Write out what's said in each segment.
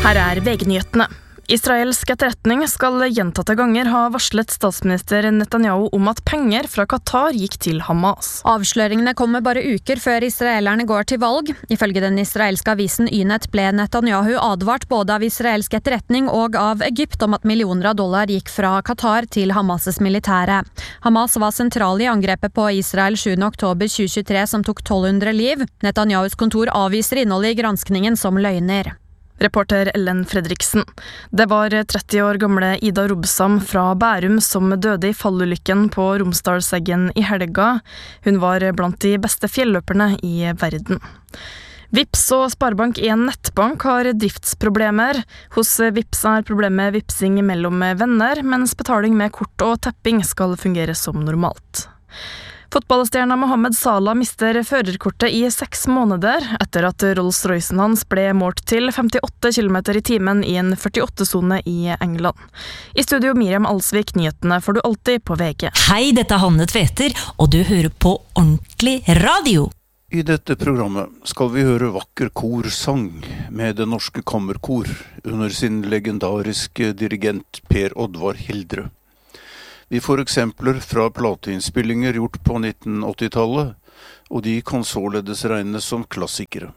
Her VG-nyhetene. Israelsk etterretning skal gjentatte ganger ha varslet statsminister Netanyahu om at penger fra Qatar gikk til Hamas. Avsløringene kommer bare uker før israelerne går til valg. Ifølge den israelske avisen Ynet ble Netanyahu advart både av israelsk etterretning og av Egypt om at millioner av dollar gikk fra Qatar til Hamas' militære. Hamas var sentral i angrepet på Israel 7. oktober 2023 som tok 1200 liv. Netanyahus kontor avviser innholdet i granskningen som løgner. Reporter Ellen Fredriksen. Det var 30 år gamle Ida Robsam fra Bærum som døde i fallulykken på Romsdalseggen i helga. Hun var blant de beste fjelløperne i verden. Vipps og Sparebank1 nettbank har driftsproblemer. Hos Vipps problemet vipsing mellom venner, mens betaling med kort og tapping skal fungere som normalt. Fotballstjerna Mohamed Salah mister førerkortet i 6 måneder etter at Rolls-Roycen hans ble målt til 58 km i timen i en 48-sone i England. I studio Miriam Alsvik, nyhetene får du alltid på VG. Hei, dette Hanne Tveter, og du hører på Ordentlig Radio. I dette programmet skal vi høre vakker korsang med Det Norske Kammerkor under sin legendariske dirigent Per Oddvar Hildre. Vi får eksempler fra plateinnspillinger gjort på 1980-tallet, og de kan således regnes som klassikere.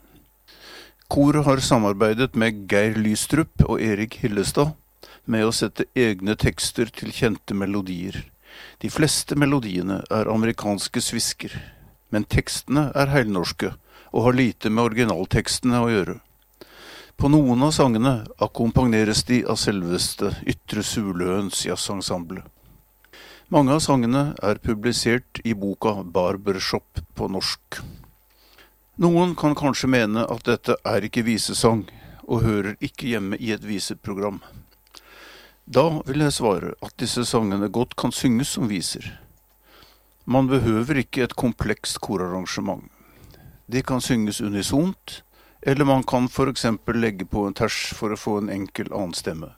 Koret har samarbeidet med Geir Lystrup og Erik Hillestad med å sette egne tekster til kjente melodier. De fleste melodiene amerikanske svisker, men tekstene heilnorske og har lite med originaltekstene å gjøre. På noen av sangene akkompagneres de av selveste Ytre Suløens jazzensemble. Mange av sangene publisert i boka Barbershop på norsk. Noen kan kanskje mene at dette ikke visesang, og hører ikke hjemme i et viseprogram. Da vil jeg svare at disse sangene godt kan synges som viser. Man behøver ikke et komplekst korarrangement. De kan synges unisont, eller man kan for eksempel legge på en ters for å få en enkel annen stemme.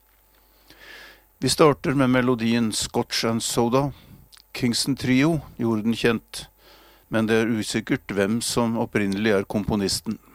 Vi starter med melodien Scotch and Soda. Kingston Trio gjorde den kjent, men det usikkert hvem som opprinnelig komponisten.